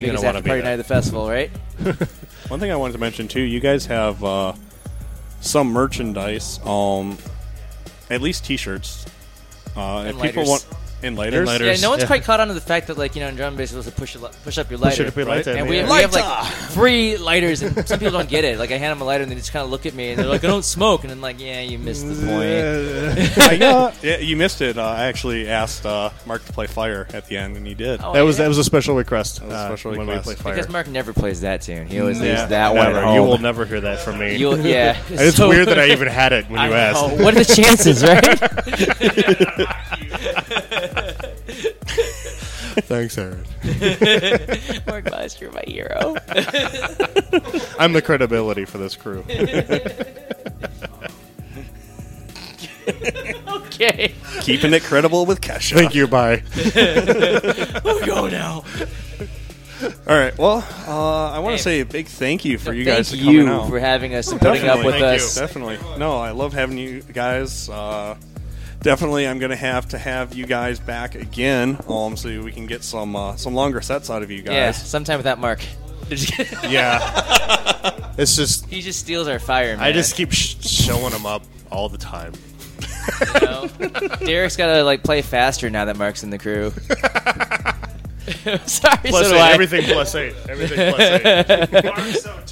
Biggest after party night of the festival, right? One thing I wanted to mention too, you guys have some merchandise, at least T-shirts, And if people lighters. want. And lighters? Yeah, no one's quite caught on to the fact that, like, in drum bass, you're supposed to push up your lighter. And we have, like, free lighters, and some people don't get it. Like, I hand them a lighter, and they just kind of look at me, and they're like, I don't smoke. And I'm like, yeah, you missed the point. Yeah, you missed it. I actually asked Mark to play Fire at the end, and he did. Oh, That was a special request. That was a special when request. we play Fire. Because Mark never plays that tune. He always Yeah, leaves that one at never. home. You will never hear that from me. Yeah. It's So- weird that I even had it when you asked. know. What are the chances, right? Thanks, Aaron. Mark Meister, my hero. I'm the credibility for this crew. Okay. Keeping it credible with Kesha. Thank you, bye. We'll go now. All right. Well, I want to say a big thank you for you guys Thank coming you out. for having us and putting up with us. Definitely. No, I love having you guys. Definitely, I'm going to have you guys back again, so we can get some longer sets out of you guys. Yeah, sometime without Mark. Yeah. It's just... He just steals our fire, man. I just keep showing them up all the time. You know? Derek's got to, like, play faster now that Mark's in the crew. Sorry, Plus so do 8. I. Everything plus 8. Everything plus 8. Mark's so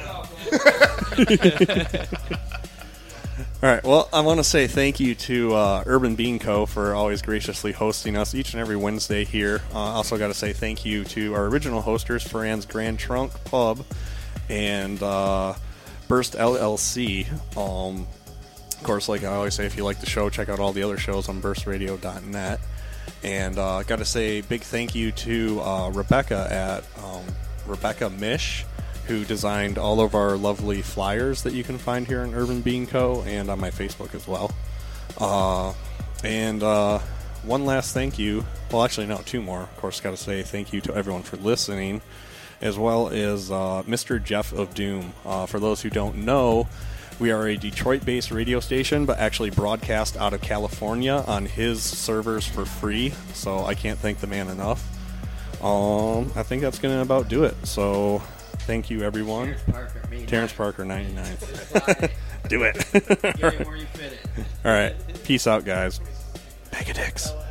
turned out. All right. Well, I want to say thank you to Urban Bean Co. for always graciously hosting us each and every Wednesday here. Also got to say thank you to our original hosters, Fran's Grand Trunk Pub and Burst LLC. Of course, like I always say, if you like the show, check out all the other shows on burstradio.net. And got to say big thank you to Rebecca at Rebecca Mish, who designed all of our lovely flyers that you can find here in Urban Bean Co. and on my Facebook as well. And one last thank you. Well, actually, no, two more. Of course, got to say thank you to everyone for listening, as well as Mr. Jeff of Doom. For those who don't know, we are a Detroit-based radio station, but actually broadcast out of California on his servers for free, so I can't thank the man enough. I think that's going to about do it. So, thank you, everyone. Terrence Parker, 99th. Do it. All right. Peace out, guys. Bag of dicks.